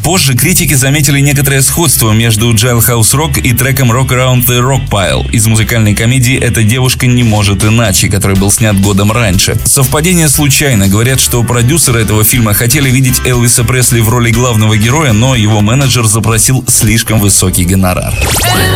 Позже критики заметили некоторое сходство между Jailhouse Rock и треком Rock Around the Rock Pile из музыкальной комедии «Эта девушка не может иначе», который был снят годом раньше. Совпадение случайно. Говорят, что продюсеры этого фильма хотели видеть Элвиса Пресли в роли главного героя, но его менеджер запросил слишком высокий гонорар.